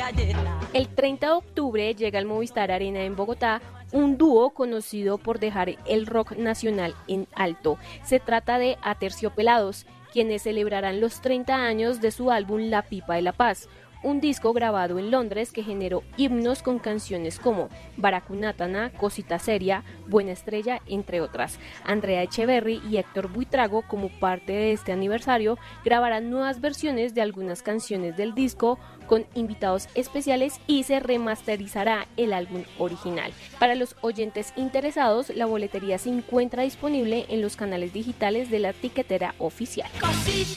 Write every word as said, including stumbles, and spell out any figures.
El treinta de octubre llega al Movistar Arena en Bogotá un dúo conocido por dejar el rock nacional en alto. Se trata de Aterciopelados, quienes celebrarán los treinta años de su álbum La Pipa de la Paz, un disco grabado en Londres que generó himnos con canciones como Baracunátana, Cosita Seria, Buena Estrella, entre otras. Andrea Echeverry y Héctor Buitrago, como parte de este aniversario, grabarán nuevas versiones de algunas canciones del disco con invitados especiales y se remasterizará el álbum original. Para los oyentes interesados, la boletería se encuentra disponible en los canales digitales de la tiquetera oficial. Cosita.